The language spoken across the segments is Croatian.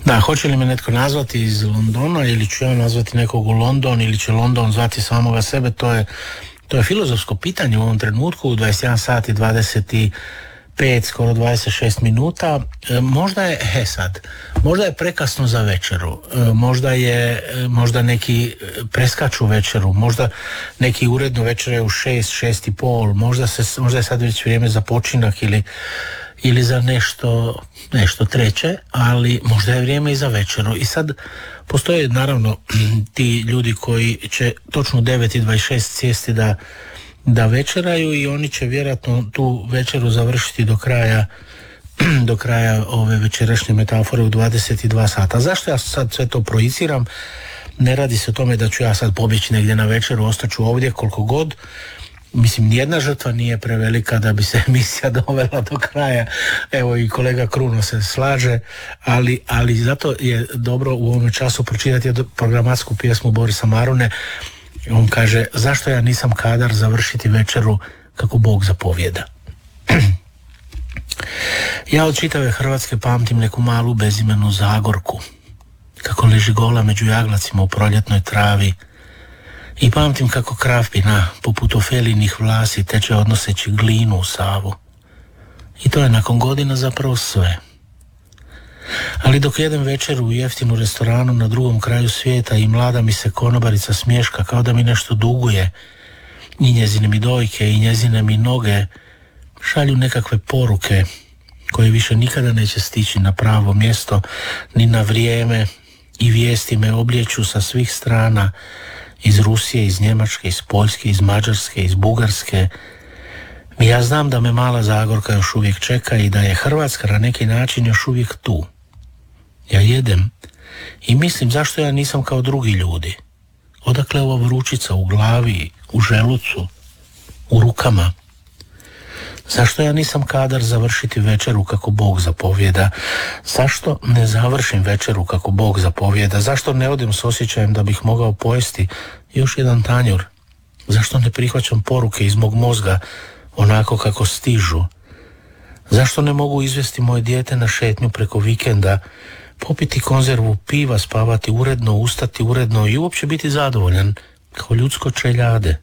Da, hoće li me netko nazvati iz Londona ili ću ja nazvati nekog u London ili će London zvati samoga sebe, to je filozofsko pitanje u ovom trenutku, u 21 sat i 25, skoro 26 minuta. Možda je prekasno za večeru, možda neki preskaču večeru, možda neki uredno večeraju u 6:30, možda je sad već vrijeme za počinak ili za nešto treće, ali možda je vrijeme i za večeru. I sad postoje naravno ti ljudi koji će točno 9:26 sjesti da večeraju i oni će vjerojatno tu večeru završiti do kraja ove večerašnje metafore u 22 sata. Zašto ja sad sve to projiciram? Ne radi se o tome da ću ja sad pobjeći negdje na večeru, ostaću ovdje koliko god. Mislim, nijedna žrtva nije prevelika da bi se emisija dovela do kraja. Evo i kolega Kruno se slaže, ali zato je dobro u ovom času pročitati programatsku pjesmu Borisa Marune. On kaže, zašto ja nisam kadar završiti večeru kako Bog zapovjeda. Ja od čitave Hrvatske pamtim neku malu bezimenu Zagorku, kako leži gola među jaglacima u proljetnoj travi. I pamtim kako krapina poput ofelinih vlasi teče odnoseći glinu u Savu. I to je nakon godina zapravo sve. Ali dok jedem večeru u jeftinu restoranu na drugom kraju svijeta i mlada mi se konobarica smješka kao da mi nešto duguje, i njezine mi dojke i njezine mi noge šalju nekakve poruke koje više nikada neće stići na pravo mjesto ni na vrijeme, i vijesti me oblijeću sa svih strana, iz Rusije, iz Njemačke, iz Poljske, iz Mađarske, iz Bugarske. I ja znam da me mala Zagorka još uvijek čeka i da je Hrvatska na neki način još uvijek tu. Ja jedem i mislim, zašto ja nisam kao drugi ljudi? Odakle ova vrućica u glavi, u želucu, u rukama? Zašto ja nisam kadar završiti večeru kako Bog zapovjeda? Zašto ne završim večeru kako Bog zapovjeda? Zašto ne odem s osjećajem da bih mogao pojesti još jedan tanjur? Zašto ne prihvaćam poruke iz mog mozga onako kako stižu? Zašto ne mogu izvesti moje dijete na šetnju preko vikenda, popiti konzervu piva, spavati uredno, ustati uredno i uopće biti zadovoljan kao ljudsko čeljade?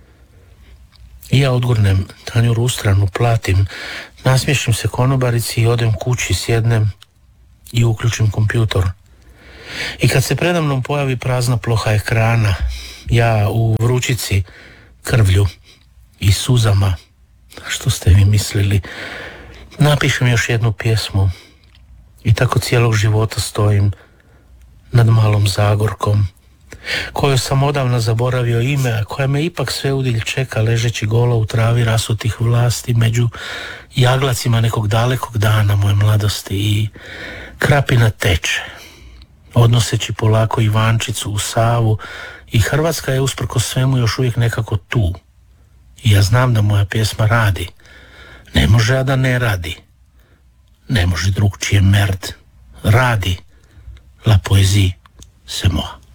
I ja odgurnem tanjur u stranu, platim, nasmiješim se konobarici i odem kući, sjednem i uključim kompjutor. I kad se predamnom pojavi prazna ploha ekrana, ja u vrućici, krvlju i suzama, što ste vi mislili, napišem još jednu pjesmu i tako cijelog života stojim nad malom Zagorkom, koju sam odavno zaboravio ime, a koja me ipak sve udilj čeka ležeći gola u travi rasutih vlasti među jaglacima nekog dalekog dana moje mladosti. I krapina teče, odnoseći polako Ivančicu u Savu, i Hrvatska je usprkos svemu još uvijek nekako tu. I ja znam da moja pjesma radi. Ne može, a da ne radi. Ne može drugčije merd. Radi. La poésie, c'est moi.